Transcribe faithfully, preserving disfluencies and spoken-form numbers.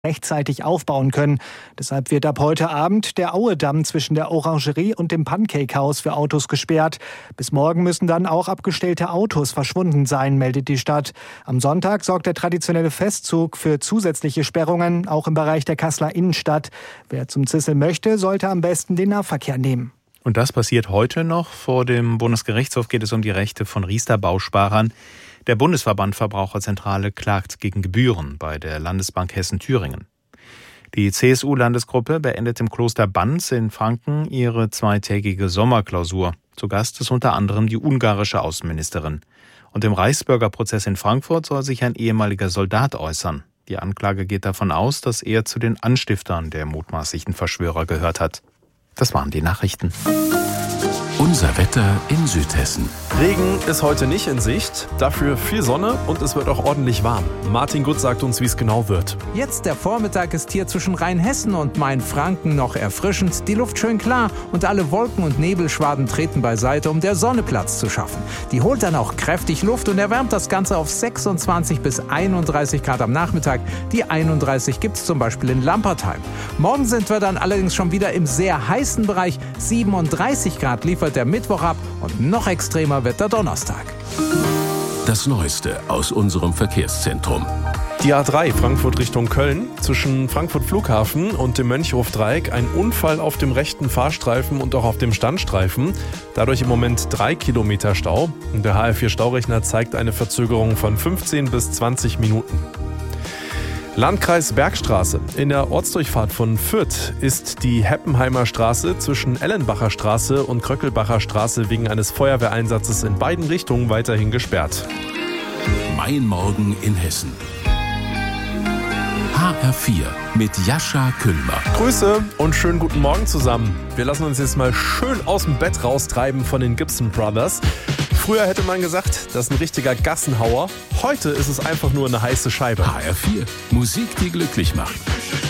rechtzeitig aufbauen können. Deshalb wird ab heute Abend der Auedamm zwischen der Orangerie und dem Pancake House für Autos gesperrt. Bis morgen müssen dann auch abgestellte Autos verschwunden sein, meldet die Stadt. Am Sonntag sorgt der traditionelle Festzug für zusätzliche Sperrungen, auch im Bereich der Kasseler Innenstadt. Wer zum Zissel möchte, sollte am besten den Nahverkehr nehmen. Und das passiert heute noch. Vor dem Bundesgerichtshof geht es um die Rechte von Riester-Bausparern. Der Bundesverband Verbraucherzentrale klagt gegen Gebühren bei der Landesbank Hessen-Thüringen. Die C S U-Landesgruppe beendet im Kloster Banz in Franken ihre zweitägige Sommerklausur. Zu Gast ist unter anderem die ungarische Außenministerin. Und im Reichsbürgerprozess in Frankfurt soll sich ein ehemaliger Soldat äußern. Die Anklage geht davon aus, dass er zu den Anstiftern der mutmaßlichen Verschwörer gehört hat. Das waren die Nachrichten. Unser Wetter in Südhessen. Regen ist heute nicht in Sicht, dafür viel Sonne und es wird auch ordentlich warm. Martin Gutt sagt uns, wie es genau wird. Jetzt der Vormittag ist hier zwischen Rheinhessen und Mainfranken noch erfrischend, die Luft schön klar und alle Wolken- und Nebelschwaden treten beiseite, um der Sonne Platz zu schaffen. Die holt dann auch kräftig Luft und erwärmt das Ganze auf sechsundzwanzig bis einunddreißig Grad am Nachmittag. Die einunddreißig gibt es zum Beispiel in Lampertheim. Morgen sind wir dann allerdings schon wieder im sehr heißen Bereich. siebenunddreißig Grad liefert der Mittwoch ab und noch extremer wird der Donnerstag. Das Neueste aus unserem Verkehrszentrum. Die A drei Frankfurt Richtung Köln, zwischen Frankfurt Flughafen und dem Mönchhof-Dreieck ein Unfall auf dem rechten Fahrstreifen und auch auf dem Standstreifen. Dadurch im Moment drei Kilometer Stau. Und der H R vier Staurechner zeigt eine Verzögerung von fünfzehn bis zwanzig Minuten. Landkreis Bergstraße. In der Ortsdurchfahrt von Fürth ist die Heppenheimer Straße zwischen Ellenbacher Straße und Kröckelbacher Straße wegen eines Feuerwehreinsatzes in beiden Richtungen weiterhin gesperrt. Mein Morgen in Hessen. H R vier mit Jascha Küllmer. Grüße und schönen guten Morgen zusammen. Wir lassen uns jetzt mal schön aus dem Bett raustreiben von den Gibson Brothers. Früher hätte man gesagt, das ist ein richtiger Gassenhauer. Heute ist es einfach nur eine heiße Scheibe. H R vier. Musik, die glücklich macht.